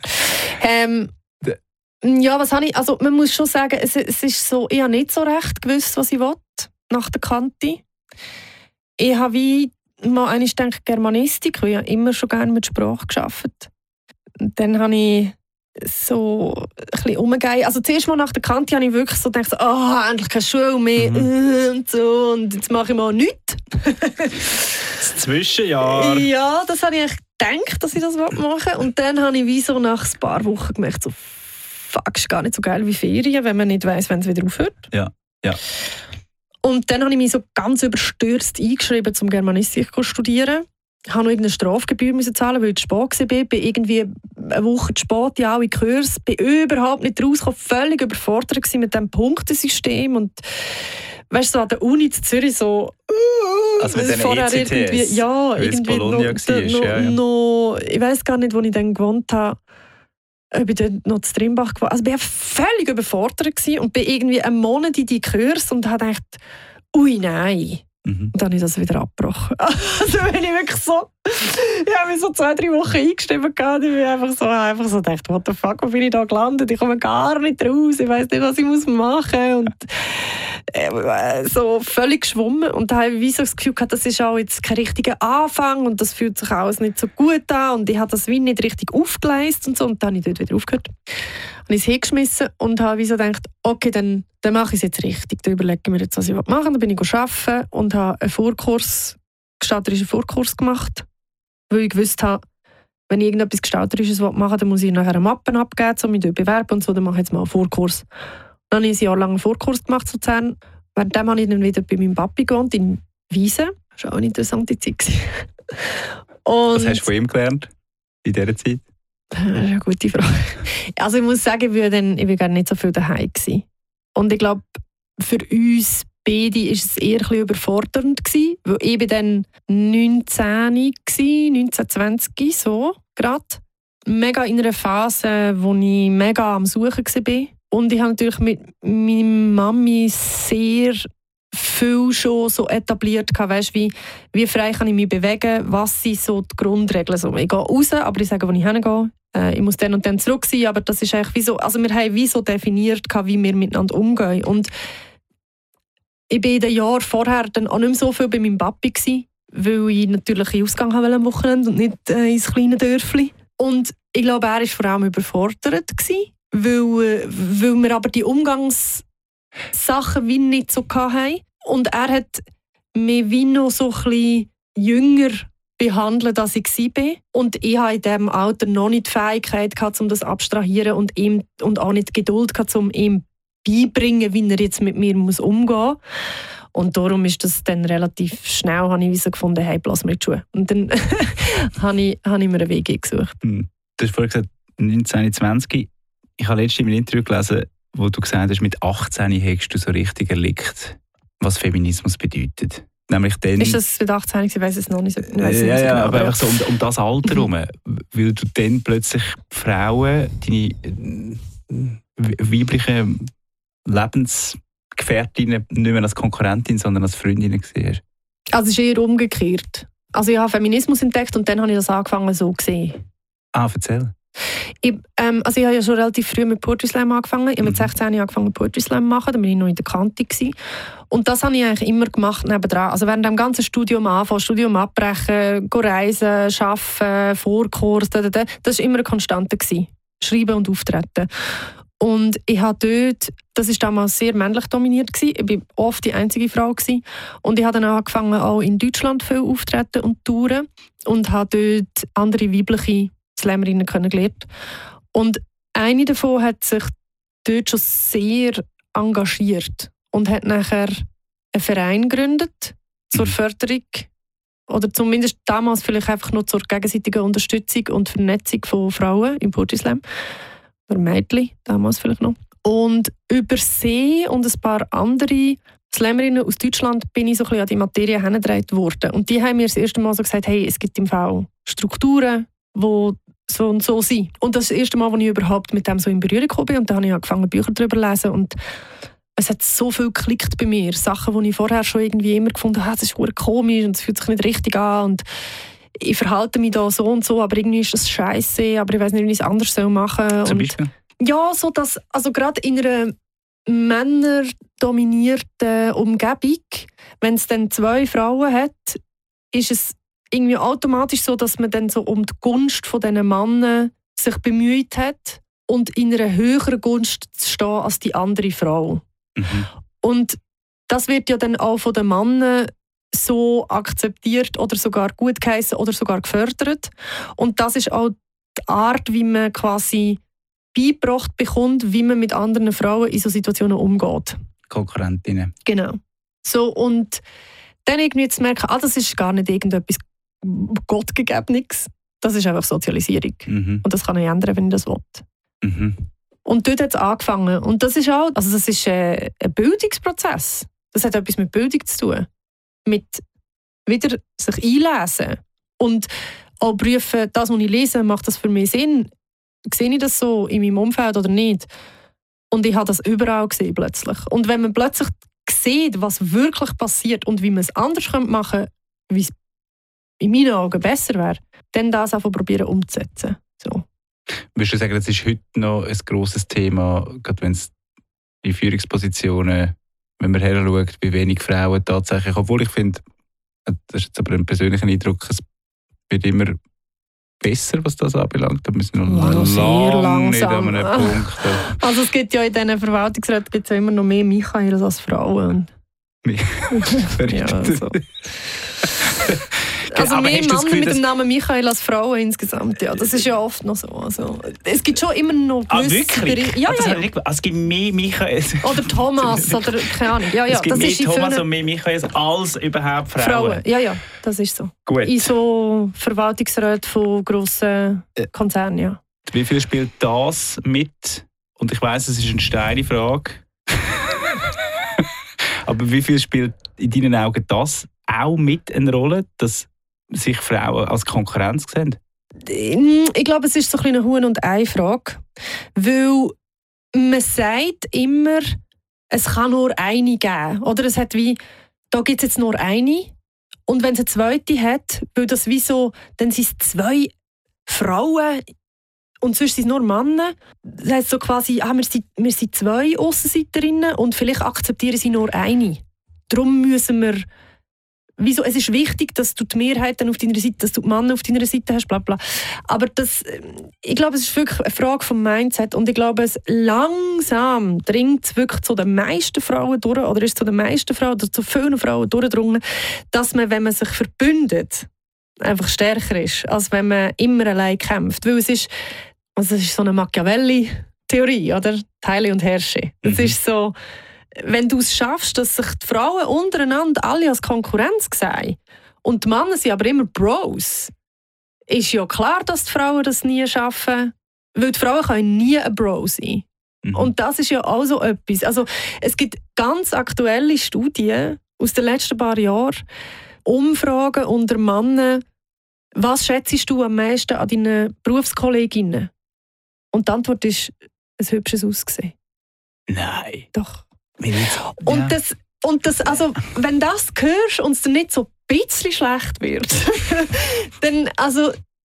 Ja, was habe ich? Also man muss schon sagen, es ist so, ich habe nicht so recht gewusst, was ich will, nach der Kante. Ich habe wie mal einmal gedacht, Germanistik, weil ich habe immer schon gerne mit Sprache gearbeitet. Und dann habe ich so ein bisschen umgegeben. Also zuerst mal nach der Kante habe ich wirklich so gedacht, endlich keine Schule mehr und so, und jetzt mache ich mal nichts.
Das Zwischenjahr.
Ja, das habe ich echt gedacht, dass ich das machen will. Und dann habe ich wie so nach ein paar Wochen gemerkt, so, fuck, ist gar nicht so geil wie Ferien, wenn man nicht weiss, wenn es wieder aufhört.
Ja.
Und dann habe ich mich so ganz überstürzt eingeschrieben, zum Germanistik zu studieren. Ich musste noch irgendeine Strafgebühr zahlen, weil ich zu spät war. Ich bin irgendwie eine Woche zu spät in alle Kurse. Ich bin überhaupt nicht rausgekommen, völlig überfordert mit diesem Punktesystem. Und weißt du, so an der Uni in Zürich so...
Also mit den ECTS?
Irgendwie, ja, irgendwie noch, ich weiss gar nicht, wo ich dann gewohnt habe. Ich bin dort noch zu Trimbach gewesen. Also ich war völlig überfordert und bin irgendwie einen Monat in die Kurs und habe gedacht, ui nein. Und dann habe ich das wieder abgebrochen. Also bin ich wirklich so, ich habe mich so 2-3 Wochen eingeschrieben und ich bin einfach so gedacht, what the fuck, wo bin ich da gelandet? Ich komme gar nicht raus, ich weiss nicht, was ich machen muss. Und so völlig geschwommen. Und da habe ich wie so das Gefühl gehabt, das ist auch jetzt kein richtiger Anfang und das fühlt sich alles nicht so gut an und ich habe das wie nicht richtig aufgeleistet und so. Und dann habe ich dort wieder aufgehört. Habe ich es hingeschmissen und habe wie so gedacht, okay, dann mache ich es jetzt richtig. Dann überlege ich mir jetzt, was ich machen will. Dann bin ich arbeiten und habe einen gestalterischen Vorkurs gemacht, weil ich gewusst habe, wenn ich irgendetwas Gestalterisches machen will, dann muss ich nachher eine Mappe abgeben, um mich zu bewerben und so, dann mache ich jetzt mal einen Vorkurs. Dann habe ich ein Jahr lang einen Vorkurs gemacht zu Luzern. Währenddem habe ich dann wieder bei meinem Papi gewohnt, in Wiesen. Das war auch eine interessante Zeit.
Was hast du von ihm gelernt in dieser Zeit?
Das ist eine gute Frage. Also ich muss sagen, ich war gar nicht so viel daheim gewesen. Und ich glaube, für uns beide war es eher ein bisschen überfordernd gewesen, weil ich bin dann 19, 20, so gerade. Mega in einer Phase, wo ich mega am Suchen war. Und ich habe natürlich mit meiner Mami sehr viel schon so etabliert, weißt, wie frei kann ich mich bewegen, was sind so die Grundregeln. So, ich gehe raus, aber ich sage, wo ich hingehe. Ich muss dann und dann zurück sein, aber das ist eigentlich wie so, also wir haben wie so definiert, wie wir miteinander umgehen. Und ich war in den Jahren vorher dann auch nicht mehr so viel bei meinem Papi gewesen, weil ich natürlich in Ausgang wollte am Wochenende und nicht ins kleine Dörfli. Und ich glaube, er war vor allem überfordert gewesen, weil wir aber die Umgangssachen wie nicht so hatten. Und er hat mich wie noch so ein bisschen jünger behandelt, als ich war. Und ich hatte in diesem Alter noch nicht die Fähigkeit gehabt, um das abstrahieren und auch nicht die Geduld gehabt, um ihm beibringen, wie er jetzt mit mir umgehen muss. Und darum ist das dann relativ schnell, habe ich so gefunden, hey, lass mir die Schuhe. Und dann habe ich mir einen Weg gesucht.
Du hast vorhin gesagt, 19, 20. Ich habe letztens in einem Interview gelesen, wo du gesagt hast, mit 18 hast du so richtig erlebt, was Feminismus bedeutet. Nämlich dann,
ist das mit 18? Ich weiss es noch nicht.
Ja, aber einfach so um das Alter herum. Weil du dann plötzlich Frauen, deine weiblichen Lebensgefährtinnen nicht mehr als Konkurrentin, sondern als Freundinnen gesehen hast.
Also es ist eher umgekehrt. Also ich habe Feminismus entdeckt und dann habe ich das angefangen so gesehen.
Erzähl.
Ich habe ja schon relativ früh mit Poetry Slam angefangen. Ich habe mit 16 Jahren angefangen Poetry Slam zu machen, dann war ich noch in der Kante gewesen. Und das habe ich eigentlich immer gemacht nebendran. Also während dem ganzen Studium anfangen, Studium abbrechen, reisen, arbeiten, Vorkurs, das war immer eine Konstante gewesen. Schreiben und auftreten. Und ich habe dort, das war damals sehr männlich dominiert gewesen. Ich war oft die einzige Frau gewesen. Und ich habe dann angefangen, auch in Deutschland viel auftreten und touren. Und habe dort andere weibliche Slammerinnen kennengelernt. Und eine davon hat sich dort schon sehr engagiert und hat nachher einen Verein gegründet zur Förderung oder zumindest damals vielleicht einfach nur zur gegenseitigen Unterstützung und Vernetzung von Frauen im Poetry Slam. Oder Mädchen, damals vielleicht noch. Und über sie und ein paar andere Slammerinnen aus Deutschland bin ich so ein bisschen an die Materie herangetragen worden. Und die haben mir das erste Mal so gesagt, hey, es gibt im Fall Strukturen, die so und so sind. Und das ist das erste Mal, als ich überhaupt mit dem so in Berührung gekommen bin. Und dann habe ich angefangen, Bücher darüber zu lesen. Und es hat so viel geklickt bei mir. Sachen, die ich vorher schon irgendwie immer gefunden habe, das ist verdammt komisch und es fühlt sich nicht richtig an. Und ich verhalte mich da so und so, aber irgendwie ist das scheiße, aber ich weiß nicht, wie ich es anders machen soll.
Zum Beispiel?
Ja, so dass, also gerade in einer männerdominierten Umgebung, wenn es dann 2 Frauen hat, ist es irgendwie automatisch so, dass man dann so um die Gunst von diesen Männern sich bemüht hat und in einer höheren Gunst zu stehen als die andere Frau. Mhm. Und das wird ja dann auch von den Männern so akzeptiert oder sogar gutgeheissen oder sogar gefördert. Und das ist auch die Art, wie man quasi beigebracht bekommt, wie man mit anderen Frauen in so Situationen umgeht.
Konkurrentinnen.
Genau. So, und dann irgendwie zu merken, das ist gar nicht irgendetwas Gottgegebenes. Das ist einfach Sozialisierung. Mhm. Und das kann ich ändern, wenn ich das will. Mhm. Und dort hat es angefangen. Und das ist auch, also das ist ein Bildungsprozess. Das hat etwas mit Bildung zu tun. Mit wieder sich einlesen. Und auch prüfen, das, was ich lese, macht das für mich Sinn? Sehe ich das so in meinem Umfeld oder nicht? Und ich habe das überall gesehen plötzlich. Und wenn man plötzlich sieht, was wirklich passiert und wie man es anders machen könnte, wie es in meinen Augen besser wäre, dann das einfach probieren umzusetzen. So.
Würdest du sagen, das ist heute noch ein grosses Thema, gerade wenn es in Führungspositionen, wenn man her schaut, wie wenig Frauen tatsächlich, obwohl ich finde, das ist jetzt aber ein persönlicher Eindruck, es wird immer besser, was das anbelangt. Da müssen wir noch lange nicht an einem Punkt.
Also es gibt ja in diesen Verwaltungsräten ja immer noch mehr Michael als Frauen.
Ja,
also. Also mehr Männer mit dem Namen Michael als Frauen insgesamt. Ja, das ist ja oft noch so. Also, es gibt schon immer noch gewisse...
wirklich?
Ja.
Es gibt mehr Michael...
Oder Thomas, oder keine Ahnung. Ja,
es gibt
das
mehr
ist
Thomas und mehr Michael als überhaupt Frauen.
Ja, das ist so.
Gut.
In so Verwaltungsräten von grossen Konzernen, ja.
Wie viel spielt das mit? Und ich weiss, es ist eine steile Frage. Aber wie viel spielt in deinen Augen das auch mit eine Rolle, dass sich Frauen als Konkurrenz sehen?
Ich glaube, es ist so eine Huhn- und Ei-Frage. Weil man sagt immer, es kann nur eine geben. Oder es hat wie, da gibt es jetzt nur eine. Und wenn es eine zweite hat, weil das wie so, dann sind es 2 Frauen und sonst sind es nur Männer. Das heisst so quasi, wir sind 2 Aussenseiterinnen und vielleicht akzeptieren sie nur eine. Darum müssen wir wieso? Es ist wichtig, dass du die Mehrheit dann auf deiner Seite, dass du die Männer auf deiner Seite hast, bla bla. Aber ich glaube, es ist wirklich eine Frage vom Mindset und ich glaube, es langsam dringt es wirklich zu den meisten Frauen durch, oder ist zu den meisten Frauen oder zu vielen Frauen durchgedrungen, dass man, wenn man sich verbündet, einfach stärker ist, als wenn man immer allein kämpft. Weil es ist so eine Machiavelli-Theorie, oder? Teile und herrsche. Das ist so... Wenn du es schaffst, dass sich die Frauen untereinander alle als Konkurrenz sehen und die Männer sind aber immer Bros, ist ja klar, dass die Frauen das nie schaffen, weil die Frauen können nie ein Bro sein. Mhm. Und das ist ja auch so etwas. Also, es gibt ganz aktuelle Studien aus den letzten paar Jahren, Umfragen unter Männern, was schätzt du am meisten an deinen Berufskolleginnen? Und die Antwort ist ein hübsches Aussehen.
Nein.
Doch.
Ja.
Und das, also, wenn das hörst und es dir nicht so ein bisschen schlecht wird, dann, also,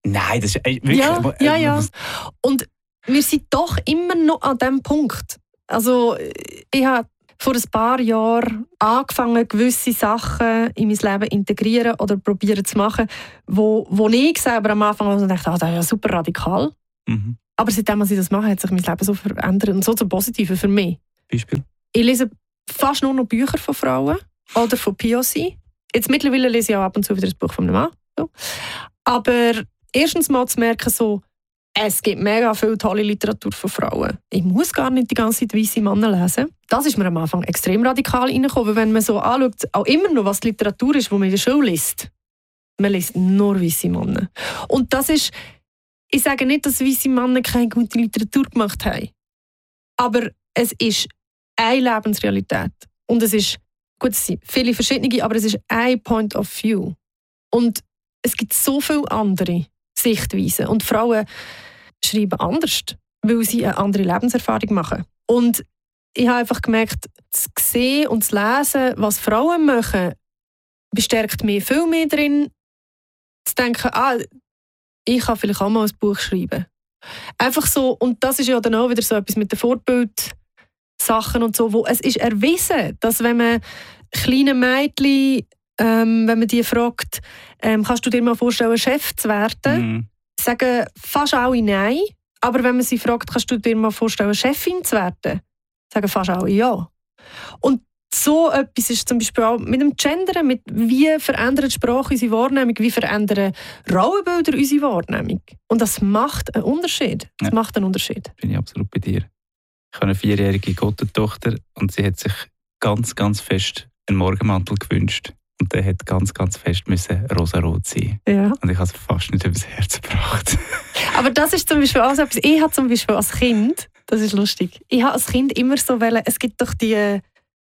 Nein, das ist wirklich...
Ja. Und wir sind doch immer noch an diesem Punkt. Also ich habe vor ein paar Jahren angefangen, gewisse Sachen in mein Leben integrieren oder probieren zu machen, wo ich selber am Anfang dachte, das ist ja super radikal.
Mhm.
Aber seitdem ich das mache, hat sich mein Leben so verändert und so zum Positiven für mich.
Beispiel?
Ich lese fast nur noch Bücher von Frauen oder von POC. Jetzt mittlerweile lese ich auch ab und zu wieder ein Buch von einem Mann. So. Aber erstens mal zu merken, so, es gibt mega viel tolle Literatur von Frauen. Ich muss gar nicht die ganze Zeit weisse Männer lesen. Das ist mir am Anfang extrem radikal reingekommen, wenn man so anschaut, auch immer noch, was die Literatur ist, die man in der Schule liest. Man liest nur weisse Männer. Und das ist, ich sage nicht, dass weisse Männer keine gute Literatur gemacht haben. Aber es ist eine Lebensrealität. Und es ist, gut, es sind viele verschiedene, aber es ist ein Point of View. Und es gibt so viele andere Sichtweisen. Und Frauen schreiben anders, weil sie eine andere Lebenserfahrung machen. Und ich habe einfach gemerkt, zu sehen und zu lesen, was Frauen machen, bestärkt mich viel mehr darin, zu denken, ich kann vielleicht auch mal ein Buch schreiben. Einfach so, und das ist ja dann auch wieder so etwas mit den Vorbildsachen und so, wo es ist erwiesen, dass wenn man kleine Mädchen, wenn man die fragt, kannst du dir mal vorstellen, Chef zu werden, sagen fast alle nein. Aber wenn man sie fragt, kannst du dir mal vorstellen, Chefin zu werden, sagen fast alle ja. Und so etwas ist zum Beispiel auch mit dem Gendern, mit wie verändert Sprache unsere Wahrnehmung, wie verändern Rollenbilder unsere Wahrnehmung. Und das macht einen Unterschied. Das macht einen Unterschied.
Bin ich absolut bei dir. Ich habe eine 4-jährige Gottentochter und sie hat sich ganz, ganz fest einen Morgenmantel gewünscht. Und der hat ganz, ganz fest rosarot sein.
Ja.
Und ich habe es fast nicht übers Herz gebracht.
Aber das ist zum Beispiel auch so etwas. Ich habe zum Beispiel als Kind, das ist lustig, ich habe als Kind immer so wollen, es gibt doch die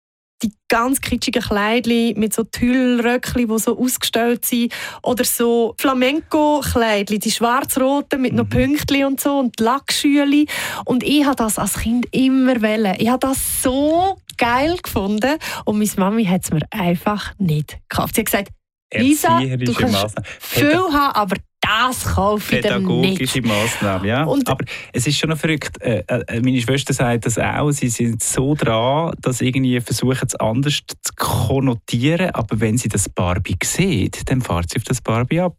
ganz kitschigen Kleidchen mit so Tüllröckchen, die so ausgestellt sind. Oder so Flamenco-Kleidchen, die schwarz-roten mit noch Pünktchen und so und Lackschüli. Und ich habe das als Kind immer wollen. Ich habe das so geil gefunden. Und meine Mami hat es mir einfach nicht gekauft. Sie hat gesagt, Lisa, du kannst viel haben, aber das kaufe ich dir nicht.
Pädagogische Massnahmen, ja. Aber es ist schon noch verrückt. Meine Schwester sagt das auch. Sie sind so dran, dass irgendwie versuchen, es anders zu konnotieren. Aber wenn sie das Barbie sieht, dann fährt sie auf das Barbie ab.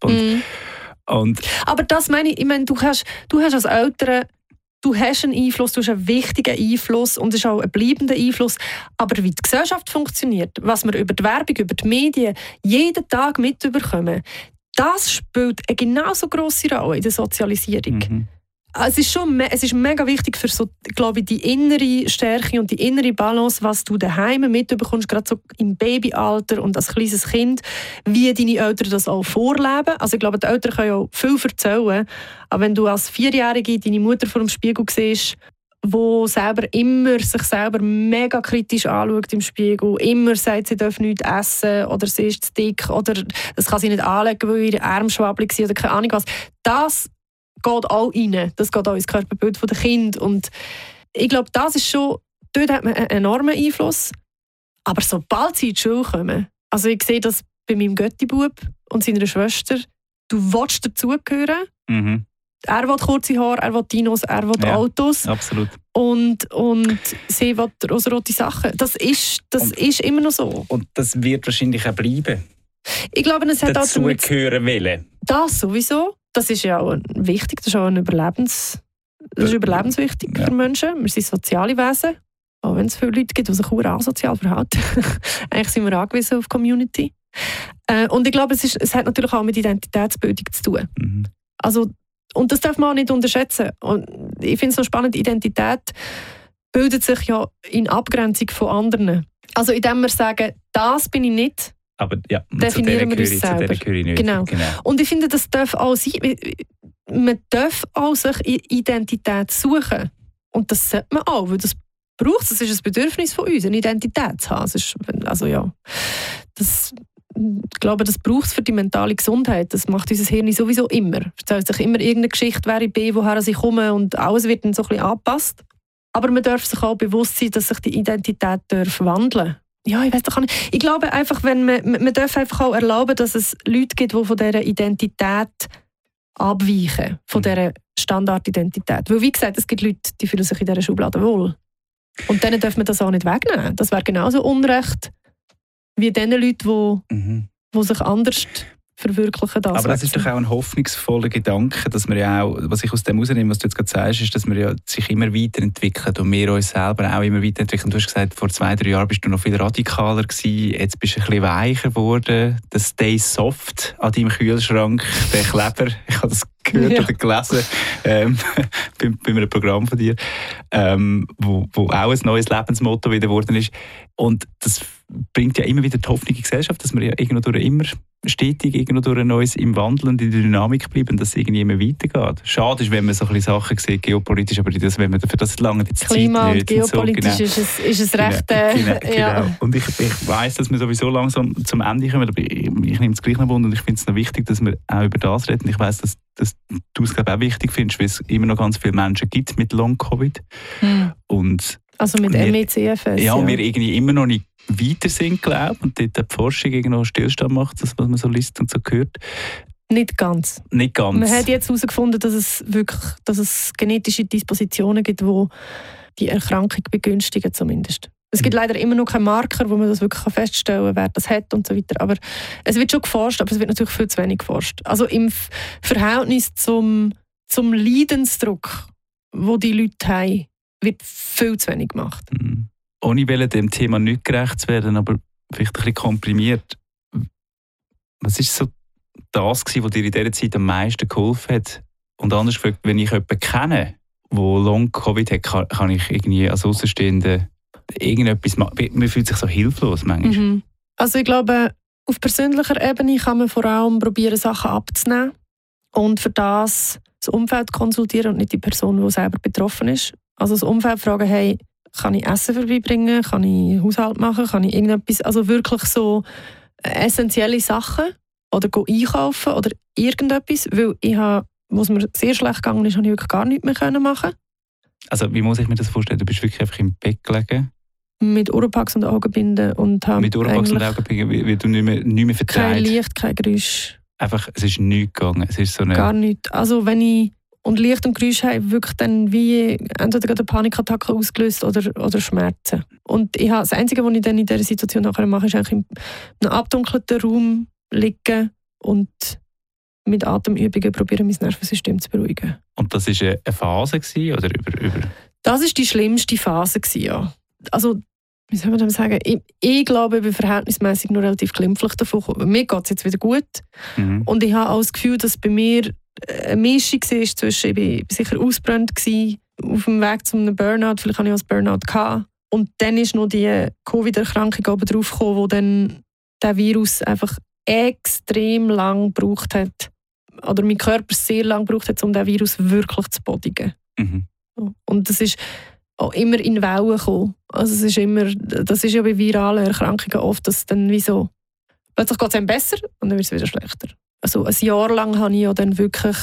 Und
aber das meine ich, du hast als Eltern, du hast einen Einfluss, du hast einen wichtigen Einfluss und es ist auch ein bleibender Einfluss. Aber wie die Gesellschaft funktioniert, was wir über die Werbung, über die Medien jeden Tag mitbekommen, das spielt eine genauso grosse Rolle in der Sozialisierung. Es ist mega wichtig für so, glaube ich, die innere Stärke und die innere Balance, was du daheim mitbekommst, gerade so im Babyalter und als kleines Kind, wie deine Eltern das auch vorleben. Also ich glaube, die Eltern können ja viel erzählen, aber wenn du als 4-Jährige deine Mutter vor dem Spiegel siehst, wo sich selber mega kritisch anschaut im Spiegel, immer sagt, sie darf nichts essen oder sie ist zu dick oder das kann sie nicht anlegen, weil ihre Arme schwabbelig sind oder keine Ahnung was. Das geht auch rein. Das geht auch ins Körperbild der Kinder. Und ich glaube, das ist schon, dort hat man einen enormen Einfluss. Aber sobald sie in die Schule kommen, also ich sehe das bei meinem Götti-Bub und seiner Schwester, du willst dazugehören. Er will kurze Haare, er will Dinos, er will Autos.
Absolut.
Und sie will rosarote Sachen. Das ist immer noch so. Und
das wird wahrscheinlich auch bleiben.
Ich glaube, es hat auch
dazugehören wollen.
Das sowieso. Das ist ja auch wichtig. Das ist auch überlebenswichtig für Menschen. Wir sind soziale Wesen. Auch wenn es viele Leute gibt, die sich auch asozial verhalten. Eigentlich sind wir angewiesen auf Community. Und ich glaube, es hat natürlich auch mit Identitätsbildung zu tun. Also, und das darf man auch nicht unterschätzen. Und ich finde es so spannend, Identität bildet sich ja in Abgrenzung von anderen. Also indem wir sagen, das bin ich nicht,
aber ja,
definieren wir uns selber. Genau. Und ich finde, das darf auch sein. Man darf auch sich Identität suchen. Und das sollte man auch, weil das braucht es. Das ist ein Bedürfnis von uns, eine Identität zu haben. Ich glaube, das braucht es für die mentale Gesundheit. Das macht unser Hirn sowieso immer. Es erzählt sich immer irgendeine Geschichte, wer ich bin, woher ich komme und alles wird dann so ein bisschen angepasst. Aber man darf sich auch bewusst sein, dass sich die Identität wandeln darf. Ja, ich weiß doch nicht. Ich glaube einfach, man darf einfach auch erlauben, dass es Leute gibt, die von dieser Identität abweichen von dieser Standardidentität. Weil, wie gesagt, es gibt Leute, die fühlen sich in dieser Schublade wohl. Und denen darf man das auch nicht wegnehmen. Das wäre genauso Unrecht wie den Leuten, die sich anders verwirklichen.
Aber das ist doch auch ein hoffnungsvoller Gedanke, dass wir ja auch, was ich aus dem rausnehme, was du jetzt gerade sagst, ist, dass wir ja sich immer weiterentwickeln und wir uns selber auch immer weiterentwickeln. Du hast gesagt, vor 2-3 Jahren bist du noch viel radikaler gewesen, jetzt bist du ein bisschen weicher geworden. Der Stay Soft an deinem Kühlschrank, der Kleber, ich habe das gehört oder gelesen bei einem Programm von dir, wo auch ein neues Lebensmotto wieder geworden ist. Und das bringt ja immer wieder die Hoffnung in die Gesellschaft, dass wir ja irgendwo immer stetig irgendwo durch Neues im Wandel und in der Dynamik bleiben, dass es irgendwie immer weitergeht. Schade ist, wenn man so ein bisschen Sachen sieht, geopolitisch, aber wenn man für das lange die
Klima
Zeit
und
nicht
geopolitisch
so,
ist es recht...
Genau. Und ich weiss, dass wir sowieso langsam zum Ende kommen, aber ich nehme es gleich noch Wunder und ich finde es noch wichtig, dass wir auch über das reden. Ich weiss, dass du es glaube auch wichtig findest, weil es immer noch ganz viele Menschen gibt mit Long-Covid. Und
also mit MECFS.
Ja, wir irgendwie immer noch nicht weiter sind, glaube ich, und dort die Forschung irgendwo Stillstand macht, das, was man so liest und so hört.
Nicht ganz.
Nicht ganz.
Man hat jetzt herausgefunden, dass es genetische Dispositionen gibt, die die Erkrankung begünstigen zumindest. Es gibt leider immer noch keinen Marker, wo man das wirklich feststellen kann, wer das hat und so weiter. Aber es wird schon geforscht, aber es wird natürlich viel zu wenig geforscht. Also im Verhältnis zum Leidensdruck, wo die Leute haben, wird viel zu wenig gemacht.
Ohne dem Thema nicht gerecht zu werden, aber vielleicht ein bisschen komprimiert. Was ist so das gewesen, was dir in dieser Zeit am meisten geholfen hat? Und anders gefragt, wenn ich jemanden kenne, der Long-Covid hat, kann ich irgendwie als Außenstehender irgendetwas machen? Man fühlt sich so hilflos manchmal.
Also ich glaube, auf persönlicher Ebene kann man vor allem probieren, Sachen abzunehmen und für das Umfeld konsultieren und nicht die Person, die selber betroffen ist. Also das Umfeld fragen, hey, kann ich Essen vorbeibringen, kann ich Haushalt machen, kann ich irgendetwas, also wirklich so essentielle Sachen oder einkaufen oder irgendetwas, weil was mir sehr schlecht gegangen ist, habe ich wirklich gar nichts mehr machen.
Also wie muss ich mir das vorstellen? Du bist wirklich einfach im Bett gelegen?
Mit Oropax und Augenbinden und habe
mit Oropax und Augenbinden, weil du nicht mehr vertreibt?
Kein Licht, kein Geräusch.
Einfach, es ist nichts gegangen? Es ist so
gar nichts. Also wenn ich und Licht und Geräusch haben wirklich dann wie entweder eine Panikattacke ausgelöst oder Schmerzen. Und das Einzige, was ich dann in dieser Situation nachher mache, ist eigentlich in einem abdunkelten Raum liegen und mit Atemübungen probieren, mein Nervensystem zu beruhigen.
Und das war eine Phase gewesen, oder über? Das
war die schlimmste Phase gewesen, ja. Also, wie soll man das sagen? Ich glaube, ich bin verhältnismäßig noch relativ glimpflich davon gekommen. Mir geht es jetzt wieder gut. Und ich habe auch das Gefühl, dass bei mir eine Mischung war zwischen, ich war sicher ausgebrannt gewesen, auf dem Weg zu einem Burnout, vielleicht hatte ich auch einen Burnout gehabt. Und dann ist noch die Covid-Erkrankung oben drauf gekommen, wo dann der Virus einfach extrem lang gebraucht hat, oder mein Körper sehr lang gebraucht hat, um den Virus wirklich zu bodigen. Und das ist auch immer in Wellen gekommen. Also das ist ja bei viralen Erkrankungen oft, dass dann wie so, plötzlich geht es einem besser und dann wird es wieder schlechter. Also ein Jahr lang habe ich ja dann wirklich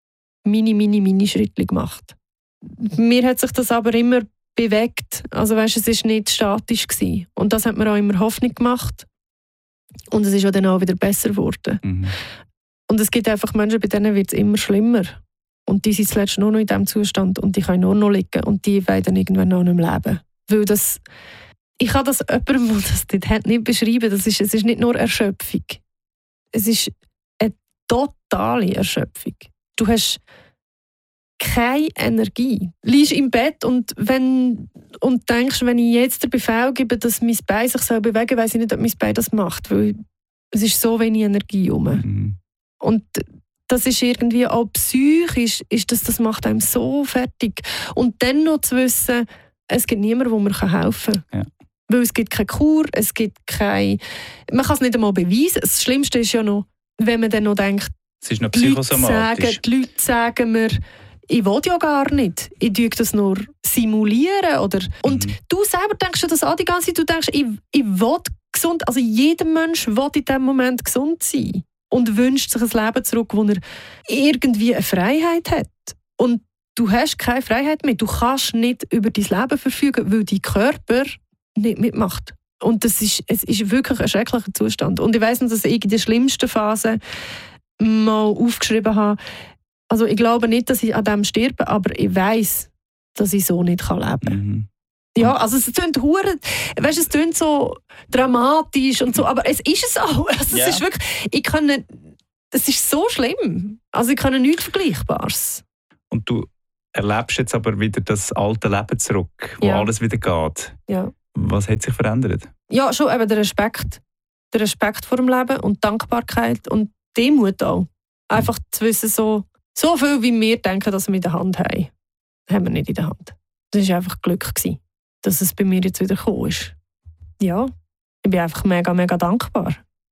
mini Schritte gemacht. Mir hat sich das aber immer bewegt. Also weißt, es war nicht statisch gewesen. Und das hat mir auch immer Hoffnung gemacht. Und es ist ja dann auch wieder besser geworden. Und es gibt einfach Menschen, bei denen wird es immer schlimmer. Und die sind zuletzt nur noch in diesem Zustand und die können nur noch liegen und die wollen dann irgendwann noch nicht mehr leben. Weil ich kann das jemandem, der das nicht hat, nicht beschreiben. Es ist nicht nur Erschöpfung. Es ist eine totale Erschöpfung. Du hast keine Energie. Du liegst im Bett und denkst, wenn ich jetzt den Befehl gebe, dass mein Bein sich bewegen soll, weiss ich nicht, ob mein Bein das macht, weil es ist so wenig Energie herum. Und das ist irgendwie auch psychisch, das macht einem so fertig. Und dann noch zu wissen, es gibt niemanden, der mir helfen kann. Ja. Weil es gibt keine Kur, es gibt keine... Man kann es nicht einmal beweisen. Das Schlimmste ist ja noch, wenn man dann noch denkt,
es ist noch psychosomatisch.
Die Leute sagen mir, ich will ja gar nicht. Ich tue das nur simulieren. Und du selber denkst ja das auch die ganze Zeit. Du denkst, ich will gesund. Also jeder Mensch will in diesem Moment gesund sein. Und wünscht sich ein Leben zurück, wo er irgendwie eine Freiheit hat. Und du hast keine Freiheit mehr. Du kannst nicht über dein Leben verfügen, weil dein Körper nicht mitmacht. Und es ist wirklich ein schrecklicher Zustand. Und ich weiss noch, dass ich in der schlimmsten Phase mal aufgeschrieben habe, Also ich glaube nicht, dass ich an dem sterbe, aber ich weiss, dass ich so nicht leben kann.
Mhm.
Ja, also es klingt weißt, es klingt so dramatisch und so, aber es ist es auch. Also es ist wirklich, es ist so schlimm. Also ich kann nichts Vergleichbares.
Und du erlebst jetzt aber wieder das alte Leben zurück, wo alles wieder geht.
Ja.
Was hat sich verändert?
Ja, schon eben der Respekt. Der Respekt vor dem Leben und Dankbarkeit und Demut auch. Einfach zu wissen, so viel, wie wir denken, dass wir in der Hand haben, haben wir nicht in der Hand. Das war einfach Glück gewesen, dass es bei mir jetzt wieder gekommen ist. Ja, ich bin einfach mega, mega dankbar.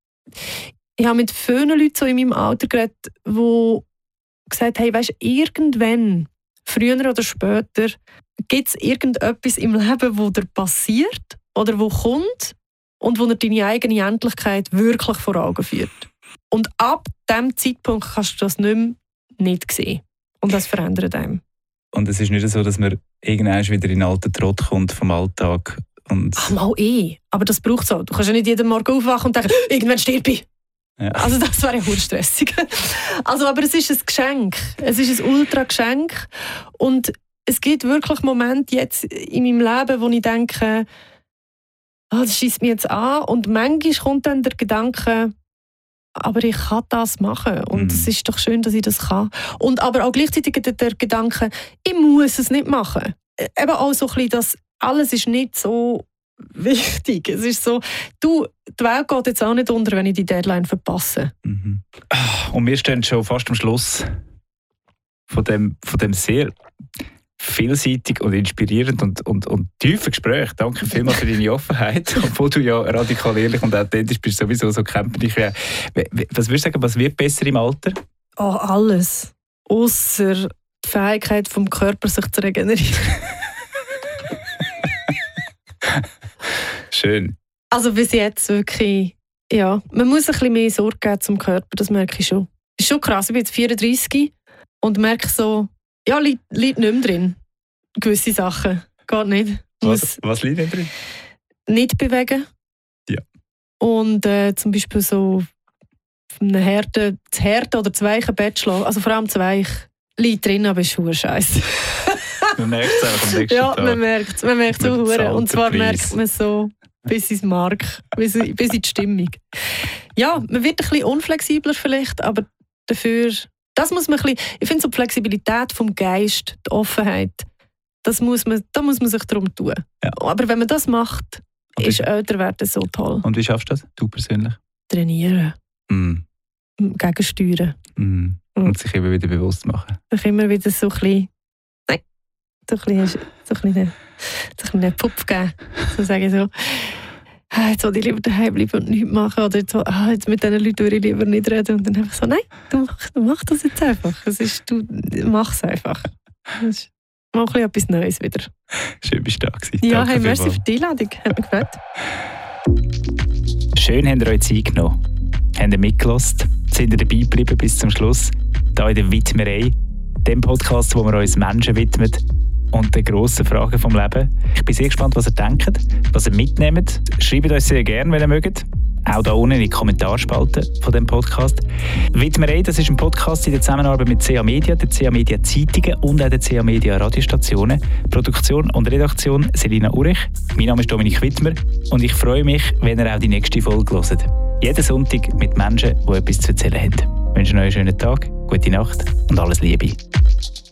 Ich habe mit vielen Leuten so in meinem Alter geredet, die gesagt haben, weisst, irgendwann, früher oder später, gibt es irgendetwas im Leben, wo dir passiert oder wo kommt und wo dir deine eigene Endlichkeit wirklich vor Augen führt. Und ab diesem Zeitpunkt kannst du das nicht sehen. Und das verändert einem.
Und es ist nicht so, dass man irgendwann wieder in den alten Trott kommt vom Alltag.
Ach, mal aber das braucht es auch. Du kannst ja nicht jeden Morgen aufwachen und denken, irgendwann sterbe ich.
Ja.
Also das wäre ja urstressig. Also, aber es ist ein Geschenk. Es ist ein Ultra-Geschenk. Und es gibt wirklich Momente jetzt in meinem Leben, wo ich denke, das schiesst mich jetzt an. Und manchmal kommt dann der Gedanke, aber ich kann das machen. Und es ist doch schön, dass ich das kann. Und aber auch gleichzeitig der Gedanke, ich muss es nicht machen. Eben auch so ein bisschen, dass alles ist nicht so wichtig. Es ist so, die Welt geht jetzt auch nicht unter, wenn ich die Deadline verpasse.
Mhm. Und wir stehen schon fast am Schluss von dem sehr vielseitig und inspirierend und tiefen Gespräch. Danke vielmals für deine Offenheit. Obwohl du ja radikal ehrlich und authentisch bist, sowieso so kämpferlich. Was würdest du sagen, was wird besser im Alter?
Oh, alles. Ausser die Fähigkeit vom Körper, sich zu regenerieren.
Schön.
Also bis jetzt wirklich, ja. Man muss ein bisschen mehr Sorge geben zum Körper, das merke ich schon. Ist schon krass, ich bin jetzt 34 und merke so, ja, liegt nicht mehr drin. Gewisse Sachen. Geht nicht.
Was liegt denn drin?
Nicht bewegen.
Ja.
Und zum Beispiel so das Härte oder das weiche Bett schlafen. Also vor allem das Weich liegt drin, aber ist schon scheiße.
Man merkt es auch am nächsten Tag.
Ja, man merkt es so. Und zwar merkt man so bis ins Mark, bis in die Stimmung. Ja, man wird ein bisschen unflexibler vielleicht, aber dafür, das muss man ein bisschen, ich finde so die Flexibilität vom Geist, die Offenheit, da muss man sich darum tun.
Ja.
Aber wenn man das macht, ist Älterwerden so toll.
Und wie schaffst du das, du persönlich?
Trainieren. Gegensteuern.
Und sich immer wieder bewusst machen.
Sich immer wieder so ein bisschen einen Pupf geben. So sage ich so. Jetzt will ich lieber daheim bleiben und nichts machen. Oder jetzt mit diesen Leuten würde ich lieber nicht reden. Und dann einfach so, nein, du mach das jetzt einfach. Du mach es einfach. Das ist mal etwas Neues wieder.
Schön, bist du da gewesen.
Ja, hey, merci für die Einladung. Hat mich gefreut.
Schön, habt ihr euch Zeit genommen. Habt ihr mitgelassen? Sind ihr dabei geblieben bis zum Schluss? Hier in der Widmerei, dem Podcast, wo wir uns Menschen widmen und den grossen Fragen vom Leben. Ich bin sehr gespannt, was ihr denkt, was ihr mitnehmt. Schreibt uns sehr gerne, wenn ihr mögt. Auch da unten in die Kommentarspalte von dem Podcast. Widmerei, das ist ein Podcast in der Zusammenarbeit mit CA Media, der CA Media Zeitungen und auch der CA Media Radiostationen. Produktion und Redaktion Selina Urich. Mein Name ist Dominik Wittmer und ich freue mich, wenn ihr auch die nächste Folge hört. Jeden Sonntag mit Menschen, die etwas zu erzählen haben. Ich wünsche euch einen schönen Tag, gute Nacht und alles Liebe.